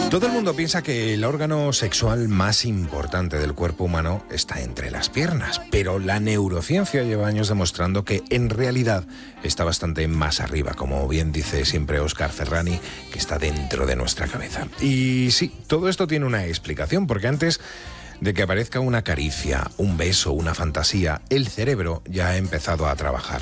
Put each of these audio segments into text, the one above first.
Todo el mundo piensa que el órgano sexual más importante del cuerpo humano está entre las piernas, pero la neurociencia lleva años demostrando que en realidad está bastante más arriba, como bien dice siempre Óscar Ferrani, que está dentro de nuestra cabeza. Y sí, todo esto tiene una explicación, porque antes de que aparezca una caricia, un beso, una fantasía, el cerebro ya ha empezado a trabajar.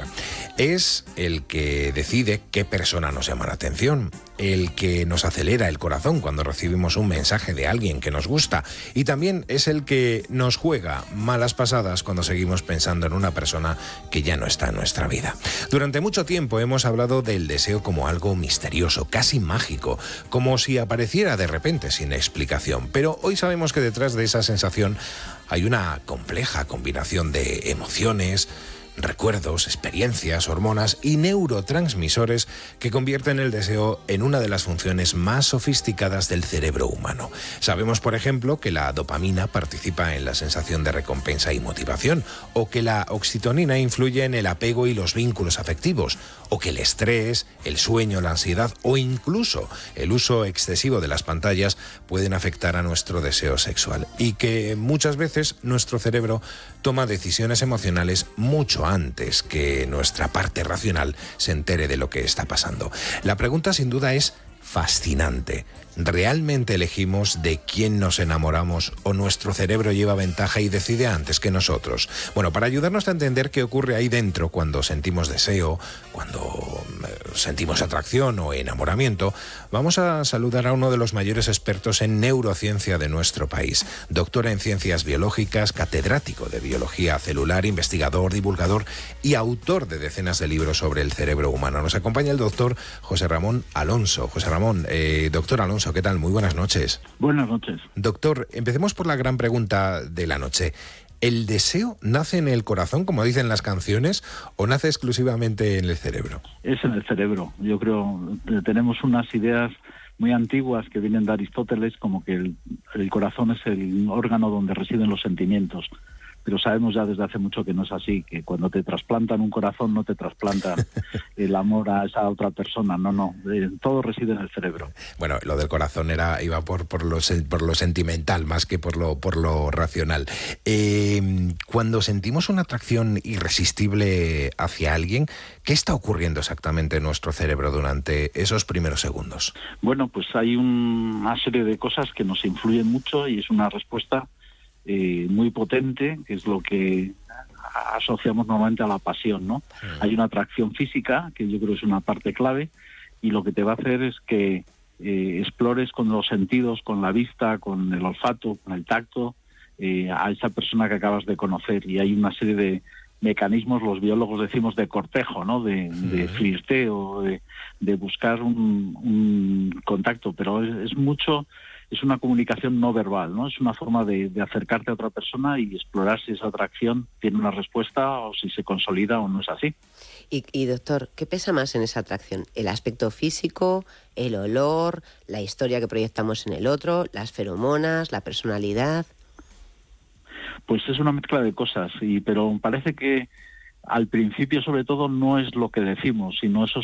Es el que decide qué persona nos llama la atención, el que nos acelera el corazón cuando recibimos un mensaje de alguien que nos gusta, y también es el que nos juega malas pasadas cuando seguimos pensando en una persona que ya no está en nuestra vida. Durante mucho tiempo hemos hablado del deseo como algo misterioso, casi mágico, como si apareciera de repente sin explicación, pero hoy sabemos que detrás de esa sensación hay una compleja combinación de emociones, recuerdos, experiencias, hormonas y neurotransmisores que convierten el deseo en una de las funciones más sofisticadas del cerebro humano. Sabemos, por ejemplo, que la dopamina participa en la sensación de recompensa y motivación, o que la oxitocina influye en el apego y los vínculos afectivos, o que el estrés, el sueño, la ansiedad o incluso el uso excesivo de las pantallas pueden afectar a nuestro deseo sexual, y que muchas veces nuestro cerebro toma decisiones emocionales mucho antes que nuestra parte racional se entere de lo que está pasando. La pregunta sin duda es fascinante. ¿Realmente elegimos de quién nos enamoramos o nuestro cerebro lleva ventaja y decide antes que nosotros? Bueno, para ayudarnos a entender qué ocurre ahí dentro cuando sentimos deseo, cuando sentimos atracción o enamoramiento, vamos a saludar a uno de los mayores expertos en neurociencia de nuestro país, doctor en ciencias biológicas, catedrático de biología celular, investigador, divulgador y autor de decenas de libros sobre el cerebro humano. Nos acompaña el doctor José Ramón Alonso. José Ramón, doctor Alonso, ¿qué tal? Muy buenas noches. Buenas noches. Doctor, empecemos por la gran pregunta de la noche. ¿El deseo nace en el corazón, como dicen las canciones, o nace exclusivamente en el cerebro? Es en el cerebro. Yo creo que tenemos unas ideas muy antiguas que vienen de Aristóteles, como que el corazón es el órgano donde residen los sentimientos. Pero sabemos ya desde hace mucho que no es así, que cuando te trasplantan un corazón no te trasplantan el amor a esa otra persona, no, todo reside en el cerebro. Bueno, lo del corazón iba por lo sentimental más que por lo racional. Cuando sentimos una atracción irresistible hacia alguien, ¿qué está ocurriendo exactamente en nuestro cerebro durante esos primeros segundos? Bueno, pues hay una serie de cosas que nos influyen mucho y es una respuesta muy potente, que es lo que asociamos normalmente a la pasión, ¿no? Hay una atracción física, que yo creo es una parte clave, y lo que te va a hacer es que explores con los sentidos, con la vista, con el olfato, con el tacto, a esa persona que acabas de conocer. Y hay una serie de mecanismos, los biólogos decimos de cortejo, ¿no? De flirteo, de buscar un contacto, pero es una comunicación no verbal, ¿no? Es una forma de acercarte a otra persona y explorar si esa atracción tiene una respuesta o si se consolida o no es así. Y doctor, ¿qué pesa más en esa atracción? ¿El aspecto físico, el olor, la historia que proyectamos en el otro, las feromonas, la personalidad? Pues es una mezcla de cosas, pero parece que al principio sobre todo no es lo que decimos, sino esos